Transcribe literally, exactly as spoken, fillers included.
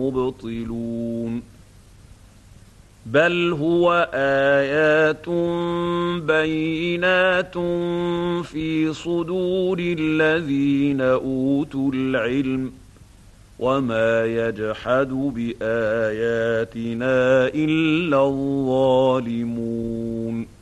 مبطلون بل هو آيات بينات في صدور الذين أوتوا العلم وما يجحد بآياتنا إلا الظالمون